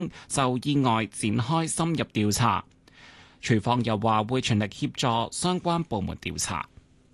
就意外展開深入調查。廚房又話會全力協助相關部門調查。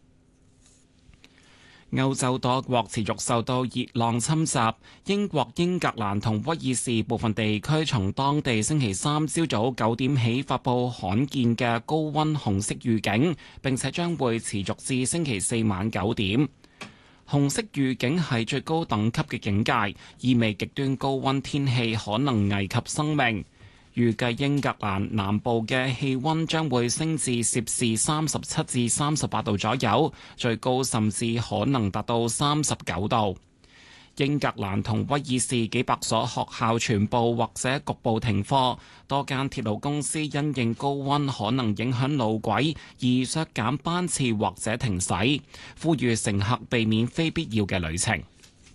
歐洲多國持續受到熱浪侵襲，英國英格蘭同威爾士部分地區從當地星期三朝早9點起發布罕見嘅高溫紅色預警，並且將會持續至星期四晚9點。紅色預警係最高等級嘅警戒，意味極端高溫天氣可能危及生命。預計英格蘭南部嘅氣溫將會升至攝氏37至38度左右，最高甚至可能達到39度。英格蘭同威爾士幾百所學校全部或者局部停課，多間鐵路公司因應高溫可能影響路軌而削減班次或者停駛，呼籲乘客避免非必要嘅旅程。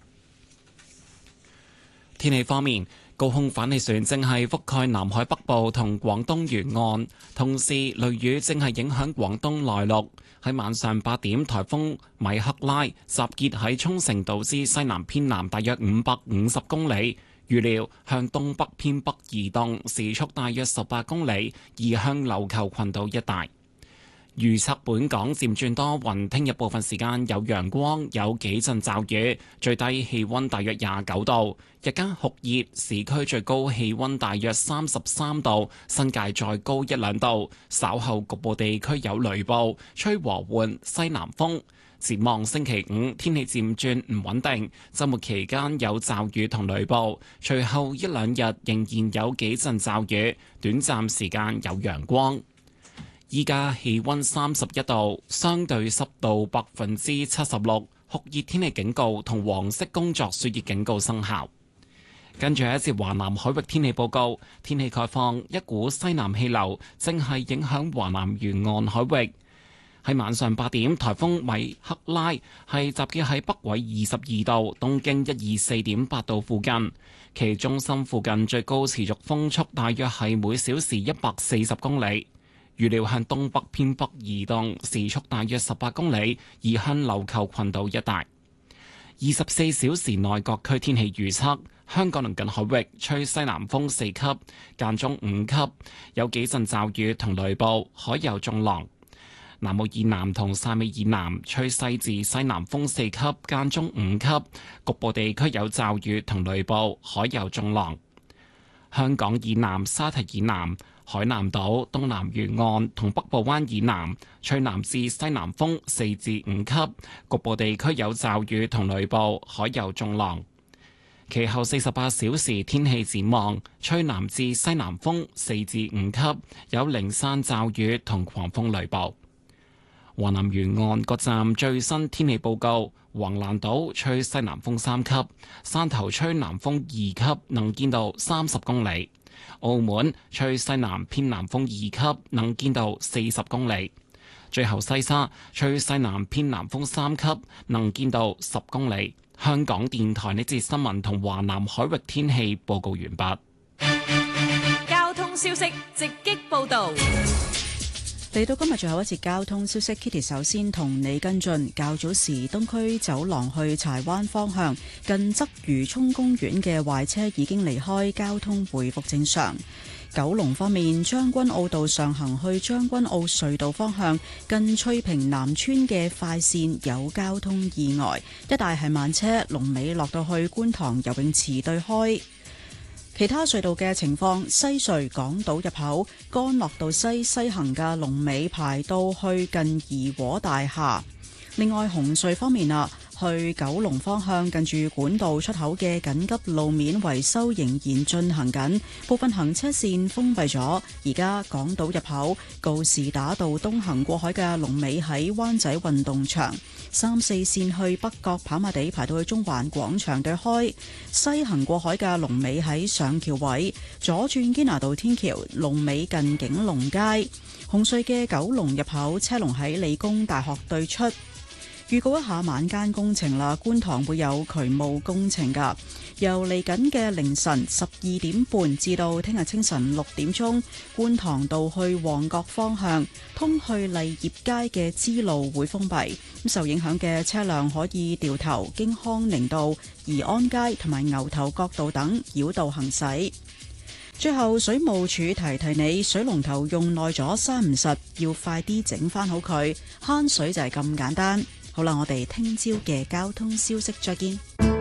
天氣方面，高空反氣旋正係覆蓋南海北部同廣東沿岸，同時雷雨正係影響廣東內陸。喺晚上8點，颱風米克拉集結喺沖繩島之西南偏南大約550公里，預料向東北偏北移動，時速大約18公里，移向琉球群島一帶。預測本港漸轉多雲，聽日部分時間有陽光，有幾陣驟雨，最低氣溫大約29度，日間酷熱，市區最高氣溫大約33度，新界再高1-2度，稍後局部地區有雷暴，吹和緩西南風。展望星期五，天氣漸轉唔穩定，週末期間有驟雨同雷暴，隨後1-2日仍然有幾陣驟雨，短暫時間有陽光。依家氣溫31度，相對濕度76%，酷熱天氣警告同黃色工作暑熱警告生效。跟住一節華南海域天氣報告，天氣概況，一股西南氣流正係影響華南沿岸海域。喺晚上8點，颱風米克拉係集結喺北緯22度、東經124.8度附近，其中心附近最高持續風速大約係每小時140公里。預料向東北偏北移動，時速大約18公里，移向琉球群島一帶。24小時內各區天氣預測：香港鄰近海域吹西南風4級，間中5級，有幾陣驟雨同雷暴，海有中浪。南澳以南同汕尾以南吹西至西南風4級，間中5級，局部地區有驟雨同雷暴，海有中浪。香港以南沙堤以南、海南島東南沿岸同北部灣以南吹南至西南風4至5級，局部地區有驟雨同雷暴，海有中浪。其後48小時天氣展望，吹南至西南風4至5級，有零散驟雨同狂風雷暴。華南沿岸各站最新天氣報告：橫瀾島吹西南風3級，汕頭吹南風2級，能見度30公里；澳門吹西南偏南風2級，能見度40公里。最後西沙吹西南偏南風3級，能見度10公里。香港電台呢節新聞同華南海域天氣報告完畢。 交通消息直擊報道。 嚟到今日最後一節交通消息 ，Kitty 首先同你跟進。較早時東區走廊去柴灣方向近鰂魚涌公園嘅壞車已經離開，交通回復正常。九龍方面，將軍澳道上行去將軍澳隧道方向近翠屏南村嘅快線有交通意外，一帶係慢車，龍尾落到去觀塘游泳池對開。其他隧道嘅情況，西隧港島入口干諾道西行嘅龍尾排到去近怡和大廈。另外紅隧方面去九龍方向近住管道出口嘅緊急路面維修仍然進行緊，部分行車線封閉咗。而家港島入口告士打道東行過海嘅龍尾喺灣仔運動場，3、4線去北角跑馬地排到去中環廣場對開，西行過海嘅龍尾喺上橋位，左轉堅拿道天橋龍尾近景隆街。紅隧嘅九龍入口車龍喺理工大學對出。預告一下晚間工程啦，觀塘會有渠務工程㗎。由嚟緊嘅凌晨12點半至到聽日清晨6點鐘，觀塘道去旺角方向通去麗業街嘅支路會封閉，受影響嘅車輛可以掉頭經康寧道、怡安街同埋牛頭角道等繞道行駛。 最後，水務署提提你，水龍頭用耐咗閂唔實，要快啲整翻好佢，慳水就係咁簡單。好啦，我哋聽朝嘅交通消息再見。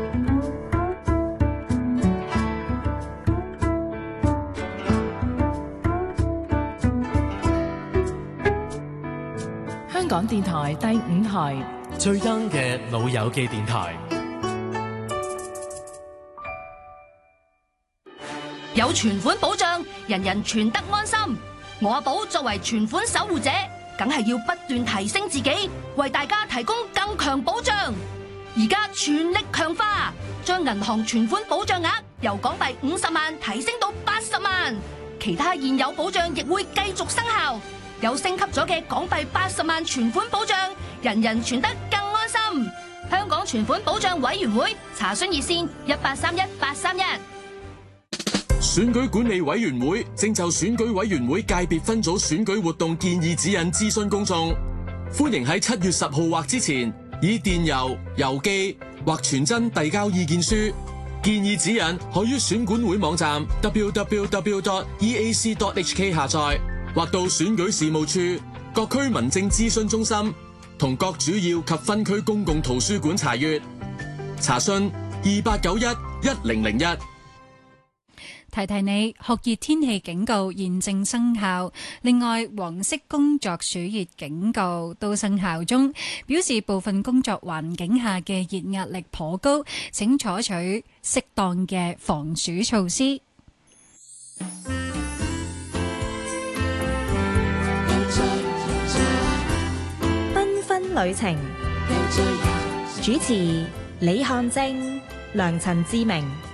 香港電台第5台最 young 嘅老友記電台， 有存款保障，人人存得安心。我阿寶作為存款守護者，梗係要不斷提升自己，為大家提供更強保障。而家全力強化，將銀行存款保障額由港幣50萬提升到80萬，其他現有保障亦會繼續生效。有升級咗嘅港幣80萬存款保障，人人存得更安心。香港存款保障委員會查詢熱線1831-831。 選舉管理委員會正就選舉委員會界別分組選舉活動建議指引諮詢公眾，歡迎喺7月10號或之前以電郵、郵寄或傳真遞交意見書。建議指引可於選管會網站 www.eac.hk 下載，或到選舉事務處、各區民政諮詢中心同各主要及分區公共圖書館查閱。查詢2891-1001。 提提你，酷熱天氣警告現正生效，另外黃色工作暑熱警告都生效中，表示部分工作環境下嘅熱壓力頗高，請採取適當嘅防暑措施。 繽紛旅程，主持李漢晶、梁陳志明。